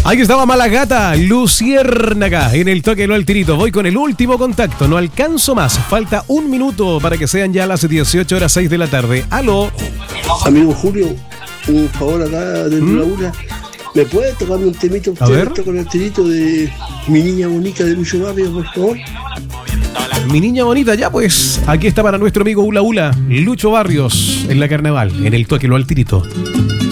Ahí estaba Malagata, Luciérnaga, en el toque no al tirito. Voy con el último contacto, no alcanzo más. Falta un minuto para que sean ya las 18:06 de la tarde. Aló. Amigo Julio, un favor acá de la una. ¿Me puede tocar un temito usted con el tirito de Mi Niña Bonita de Lucho Barrios, por favor? Mi Niña Bonita, ya pues. Aquí está para nuestro amigo Ula Ula, Lucho Barrios, en la Carnaval, en el toque no al tirito.